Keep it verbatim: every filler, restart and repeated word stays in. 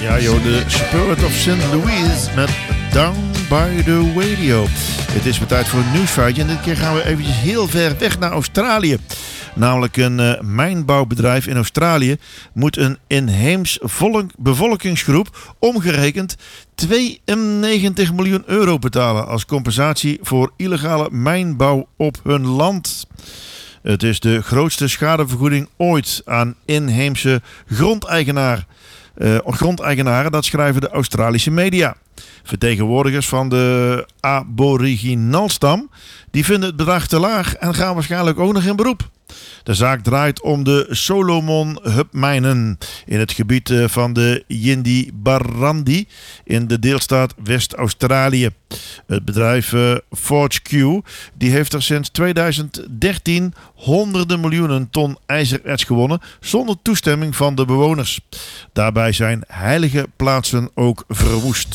Ja joh, de Spirit of Saint Louis met Down by the Radio. Het is weer tijd voor een nieuwsfeitje en dit keer gaan we eventjes heel ver weg naar Australië. Namelijk een uh, mijnbouwbedrijf in Australië moet een inheems volk, bevolkingsgroep omgerekend tweeënnegentig miljoen euro betalen als compensatie voor illegale mijnbouw op hun land. Het is de grootste schadevergoeding ooit aan inheemse grondeigenaar. Uh, grondeigenaren, dat schrijven de Australische media. Vertegenwoordigers van de aboriginalstam die vinden het bedrag te laag en gaan waarschijnlijk ook nog in beroep. De zaak draait om de Solomon Hub-mijnen in het gebied van de Yindi-Barrandi in de deelstaat West-Australië. Het bedrijf uh, Fortescue die heeft er sinds tweeduizend dertien honderden miljoenen ton ijzererts gewonnen zonder toestemming van de bewoners. Daarbij zijn heilige plaatsen ook verwoest.